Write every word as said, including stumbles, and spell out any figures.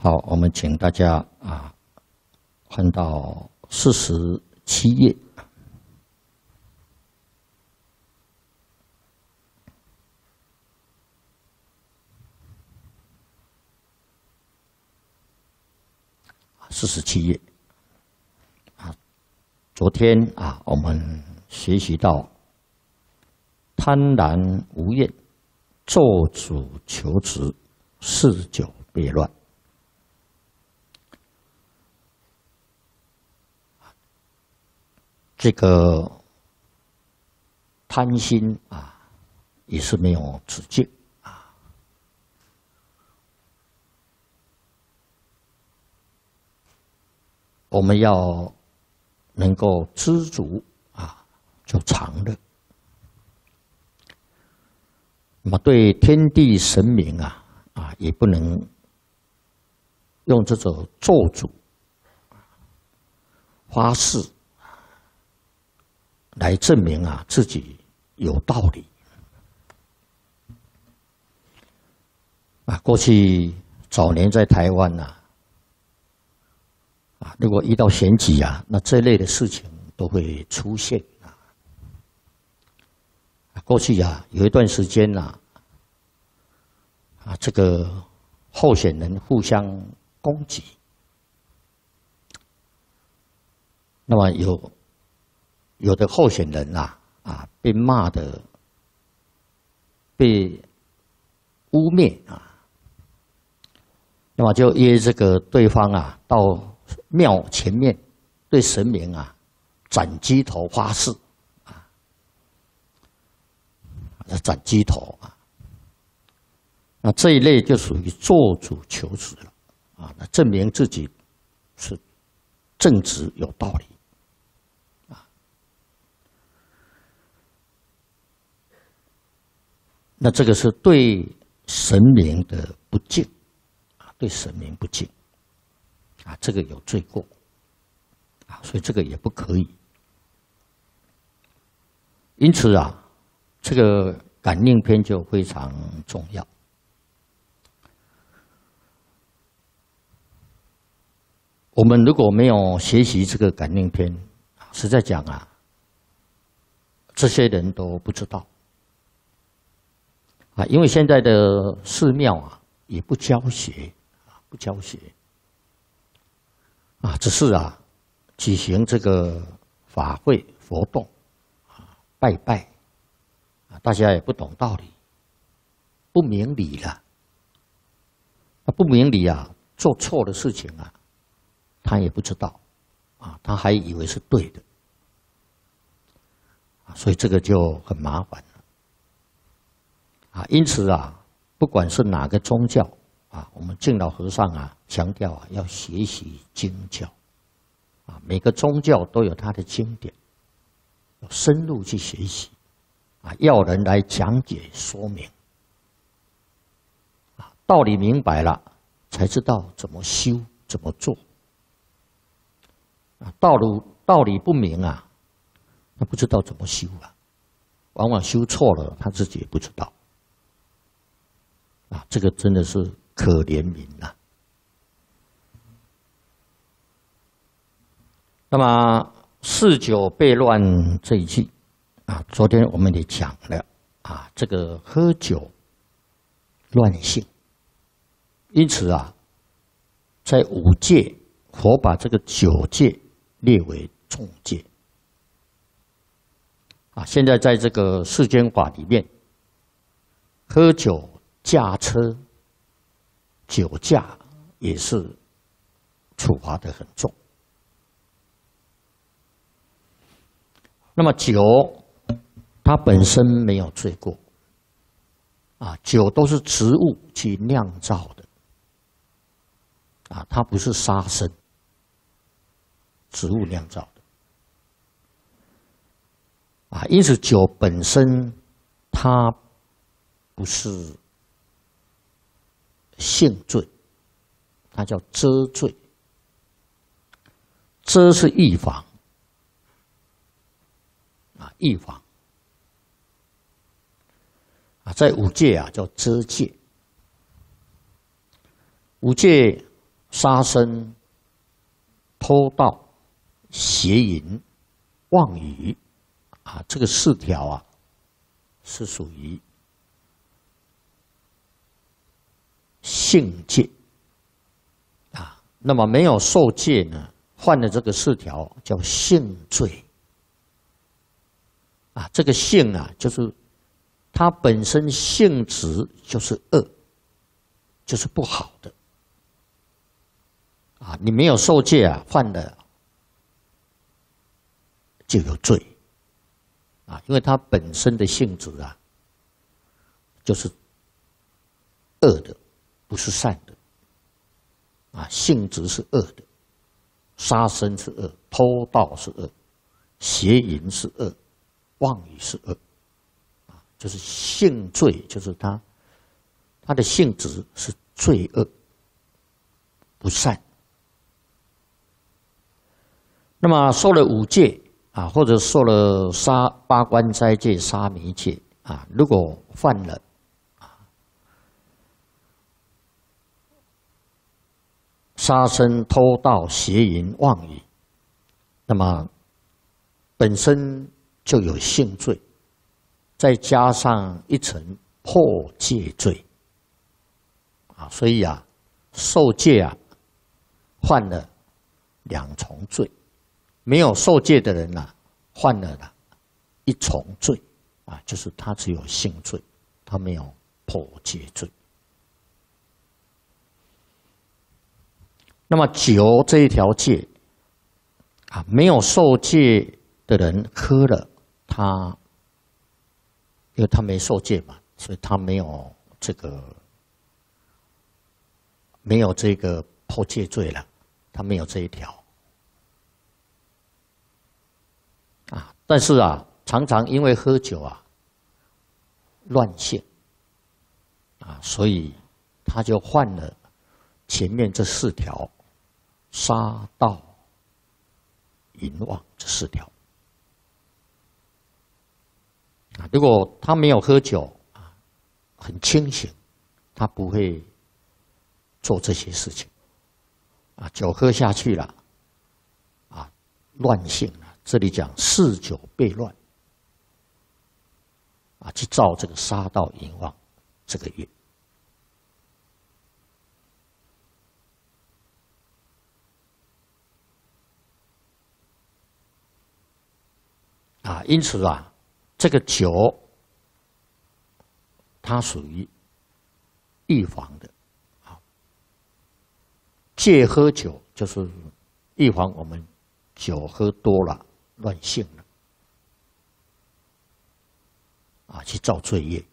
好，我们请大家啊翻到四十七页。四十七页啊，昨天啊，我们学习到贪婪无厌、做主求职、嗜酒悖乱。这个贪心啊，也是没有止境啊。我们要能够知足啊，就常乐。那么对天地神明啊啊，也不能用这种做主发誓来证明啊自己有道理啊。过去早年在台湾呐啊，啊，如果遇到选举啊，那这类的事情都会出现啊。过去啊，有一段时间呐，啊，这个候选人互相攻击，那么有。有的候选人呐，啊，被骂的、被污蔑啊，那么就约这个对方啊到庙前面对神明啊斩鸡头发誓啊，斩鸡头啊，那这一类就属于做主求职了啊，那证明自己是正直有道理。那这个是对神明的不敬啊，对神明不敬啊，这个有罪过啊，所以这个也不可以。因此啊，这个感应篇就非常重要。我们如果没有学习这个感应篇，实在讲啊，这些人都不知道。啊，因为现在的寺庙啊，也不教学，啊，不教学，啊，只是啊，举行这个法会活动，啊，拜拜，啊，大家也不懂道理，不明理了，他不明理啊，做错的事情啊，他也不知道，啊，他还以为是对的，啊，所以这个就很麻烦。啊，因此啊，不管是哪个宗教啊，我们敬老和尚啊强调啊，要学习经教啊，每个宗教都有它的经典，要深入去学习啊，要人来讲解说明啊，道理明白了，才知道怎么修怎么做啊，道理道理不明啊，他不知道怎么修啊，往往修错了，他自己也不知道。啊，这个真的是可怜民呐。那么嗜酒悖乱这一句啊，昨天我们也讲了啊，这个喝酒乱性，因此啊，在五戒，佛把这个酒戒列为重戒啊。现在在这个世间法里面，喝酒。驾车、酒驾也是处罚的很重。那么酒，它本身没有罪过，啊，酒都是植物去酿造的，啊，它不是杀生，植物酿造的，啊，因此酒本身它不是性罪，它叫遮罪。遮是预防啊，预防啊，在五戒啊叫遮戒。五戒杀生、偷盗、邪淫、妄语啊，这个四条啊，是属于性戒啊。那么没有受戒呢，犯了这个四条叫性罪啊。这个性啊，就是它本身性质就是恶，就是不好的啊。你没有受戒啊，犯了就有罪啊，因为它本身的性质啊，就是恶的，不是善的啊。性质是恶的，杀生是恶，偷盗是恶，邪淫是恶，妄语是恶啊。就是性罪，就是它它的性质是罪恶，不善。那么受了五戒啊，或者受了杀八关斋戒、沙弥戒啊，如果犯了啊杀生、偷盗、邪淫、妄语，那么本身就有性罪，再加上一层破戒罪啊，所以啊，受戒啊，犯了两重罪。没有受戒的人呐、啊，犯了啦一重罪啊，就是他只有性罪，他没有破戒罪。那么酒这一条戒啊，没有受戒的人喝了，他因为他没受戒嘛，所以他没有这个没有这个破戒罪了，他没有这一条。啊，但是啊，常常因为喝酒啊，乱性啊，所以他就犯了前面这四条：杀盗淫妄这四条。啊，如果他没有喝酒啊，很清醒，他不会做这些事情。啊，酒喝下去了，啊，乱性了。这里讲嗜酒悖乱，啊，去造这个杀盗淫妄这个业。啊，因此啊，这个酒它属于预防的，啊，戒喝酒就是预防我们酒喝多了。乱性了，啊，去造罪业。